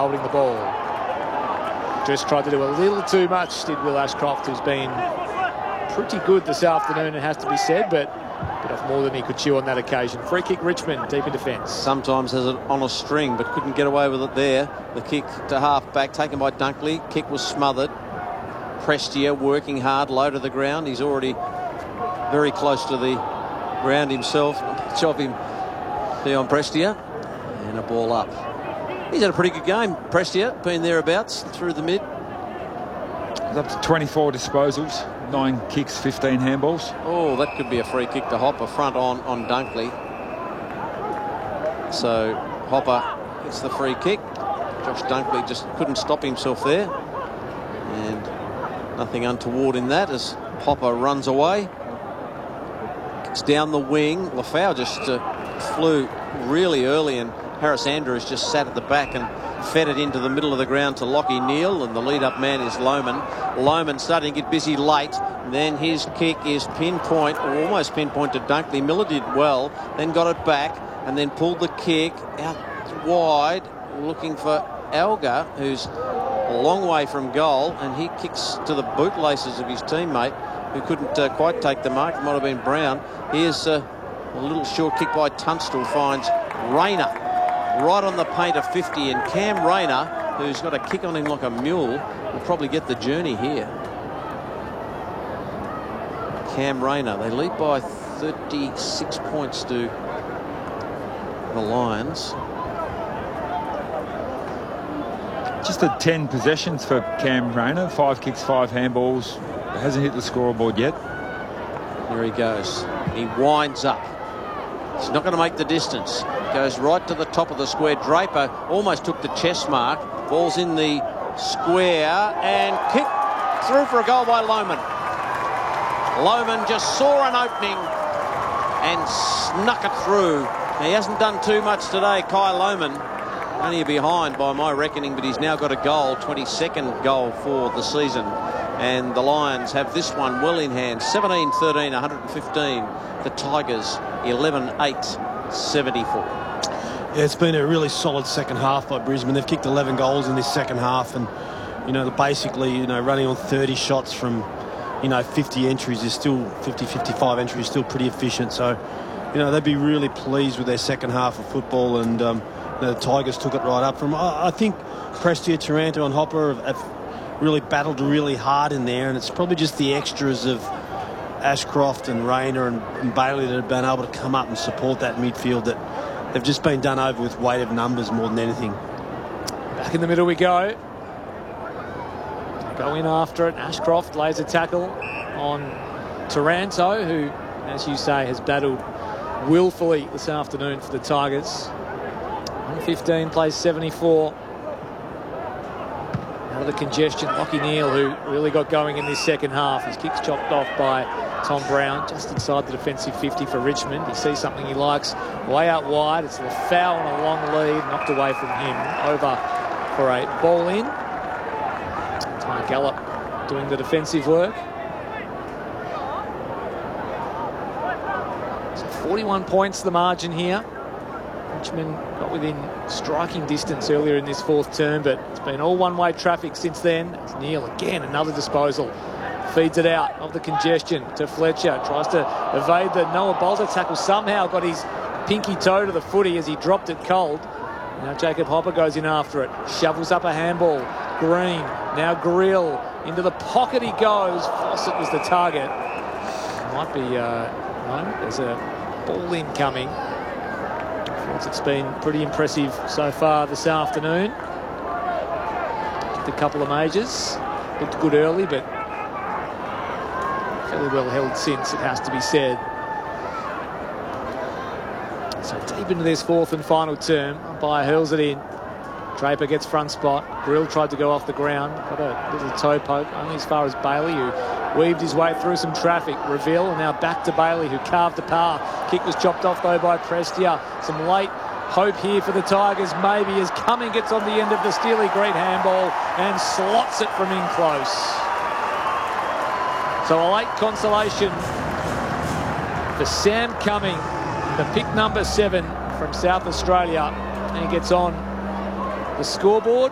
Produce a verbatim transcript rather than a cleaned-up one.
holding the ball. Just tried to do a little too much, did Will Ashcroft, who's been pretty good this afternoon, it has to be said, but bit off more than he could chew on that occasion. Free kick, Richmond, deep in defence. Sometimes has it on a string, but couldn't get away with it there. The kick to half-back, taken by Dunkley. Kick was smothered. Prestia working hard, low to the ground. He's already very close to the ground himself. Chop him, Dion Prestia. And a ball up. He's had a pretty good game, Prestia, been thereabouts through the mid. He's up to twenty-four disposals, nine kicks, fifteen handballs. Oh, that could be a free kick to Hopper, front on on Dunkley. So Hopper gets the free kick. Josh Dunkley just couldn't stop himself there. And nothing untoward in that as Hopper runs away. It's down the wing. Lafau just uh, flew really early, and Harris Andrews just sat at the back and fed it into the middle of the ground to Lockie Neal, and the lead-up man is Lohman. Lohman starting to get busy late, and then his kick is pinpoint, or almost pinpoint to Dunkley. Miller did well, then got it back, and then pulled the kick out wide, looking for Alga, who's a long way from goal, and he kicks to the bootlaces of his teammate, who couldn't uh, quite take the mark. It might have been Brown. Here's uh, a little short kick by Tunstall, finds Rayner right on the paint of fifty, and Cam Rayner, who's got a kick on him like a mule, will probably get the journey here. Cam Rayner, they lead by thirty-six points to the Lions. Just a ten possessions for Cam Rayner, five kicks, five handballs. Hasn't hit the scoreboard yet. There he goes. He winds up. He's not going to make the distance. Goes right to the top of the square. Draper almost took the chest mark. Ball's in the square and kick through for a goal by Lohman. Lohman just saw an opening and snuck it through. He hasn't done too much today, Kai Lohman. Only behind by my reckoning, but he's now got a goal, twenty-second goal for the season. And the Lions have this one well in hand. seventeen thirteen, one hundred fifteen. The Tigers, eleven eight, seventy-four. Yeah, it's been a really solid second half by Brisbane. They've kicked eleven goals in this second half, and you know, basically, you know, running on thirty shots from, you know, fifty entries is still fifty, fifty-five entries, still pretty efficient. So, you know, they'd be really pleased with their second half of football, and um, you know, the Tigers took it right up from. I, I think Prestia, Taranto, and Hopper have, have really battled really hard in there, and it's probably just the extras of Ashcroft and Rayner and, and Bailey that have been able to come up and support that midfield, that they've just been done over with weight of numbers more than anything. Back in the middle we go. Go in after it. Ashcroft lays a tackle on Taranto, who, as you say, has battled willfully this afternoon for the Tigers. one fifteen plays seventy-four. Out of the congestion, Lockie Neal, who really got going in this second half. His kick's chopped off by Tom Brown, just inside the defensive fifty for Richmond. He sees something he likes way out wide. It's a foul on a long lead, knocked away from him. Over for a ball in. Ty Gallup doing the defensive work. So forty-one points the margin here. Richmond got within striking distance earlier in this fourth term, but it's been all one-way traffic since then. It's Neal again, another disposal. Feeds it out of the congestion to Fletcher. Tries to evade the Noah Bolter tackle. Somehow got his pinky toe to the footy as he dropped it cold. Now Jacob Hopper goes in after it. Shovels up a handball. Green. Now Grill. Into the pocket he goes. Fawcett was the target. Might be, uh, no, there's a ball in coming. It's been pretty impressive so far this afternoon. Kicked a couple of majors. Looked good early, but fairly well held since, it has to be said. So deep into this fourth and final term, umpire hurls it in. Draper gets front spot. Grill tried to go off the ground. Got a little toe poke, only as far as Bailey, who weaved his way through some traffic. Reveal, and now back to Bailey, who carved the par. Kick was chopped off, though, by Prestia. Some late hope here for the Tigers, maybe, as Cumming gets on the end of the Steely Green handball and slots it from in close. So a late consolation for Sam Cumming, the pick number seven from South Australia, and he gets on the scoreboard